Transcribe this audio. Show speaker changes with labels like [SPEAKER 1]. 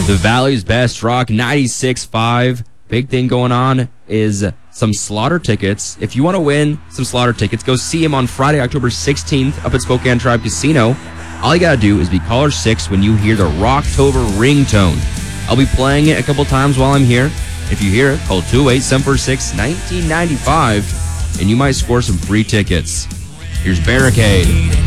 [SPEAKER 1] The Valley's Best Rock 96.5. Big thing going on is some Slaughter tickets. If you want to win some Slaughter tickets, go see him on Friday, October 16th up at Spokane Tribe Casino. All you got to do is be caller 6 when you hear the Rocktober ringtone. I'll be playing it a couple times while I'm here. If you hear it, call 208-746-1995, and you might score some free tickets. Here's Barricade.